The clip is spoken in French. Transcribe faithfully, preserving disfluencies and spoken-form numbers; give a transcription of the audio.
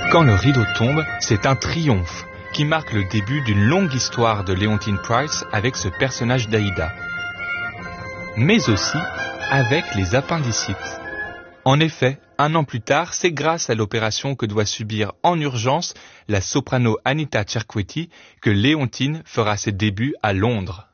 Quand le rideau tombe, c'est un triomphe qui marque le début d'une longue histoire de Leontyne Price avec ce personnage d'Aïda, mais aussi avec les appendicites. En effet, un an plus tard, c'est grâce à l'opération que doit subir en urgence la soprano Anita Cerquetti que Leontyne fera ses débuts à Londres.